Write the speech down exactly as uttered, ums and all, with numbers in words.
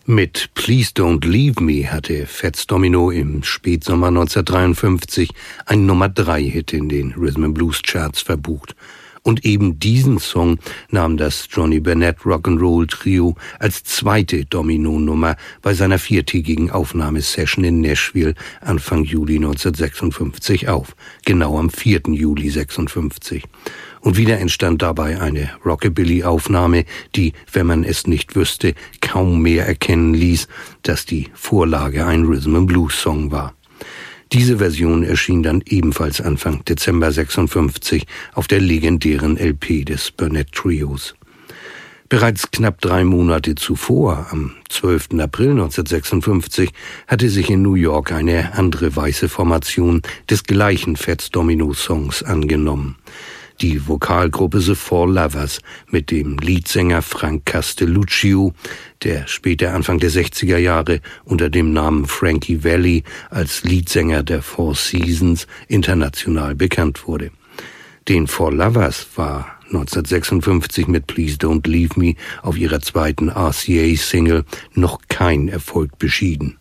Mit Please Don't Leave Me hatte Fats Domino im Spätsommer neunzehnhundertdreiundfünfzig einen Nummer drei Hit in den Rhythm and Blues Charts verbucht. Und eben diesen Song nahm das Johnny Burnett Rock'n'Roll Trio als zweite Domino-Nummer bei seiner viertägigen Aufnahmesession in Nashville Anfang Juli neunzehnhundertsechsundfünfzig auf, genau am vierten Juli sechsundfünfzig. Und wieder entstand dabei eine Rockabilly-Aufnahme, die, wenn man es nicht wüsste, kaum mehr erkennen ließ, dass die Vorlage ein Rhythm-and-Blues-Song war. Diese Version erschien dann ebenfalls Anfang Dezember sechsundfünfzig auf der legendären L P des Burnett Trios. Bereits knapp drei Monate zuvor, am zwölften April neunzehnhundertsechsundfünfzig, hatte sich in New York eine andere weiße Formation des gleichen Fats Domino Songs angenommen. Die Vokalgruppe The Four Lovers mit dem Leadsänger Frank Castelluccio, der später Anfang der sechziger Jahre unter dem Namen Frankie Valli als Leadsänger der Four Seasons international bekannt wurde. Den Four Lovers war neunzehnhundertsechsundfünfzig mit Please Don't Leave Me auf ihrer zweiten R C A-Single noch kein Erfolg beschieden.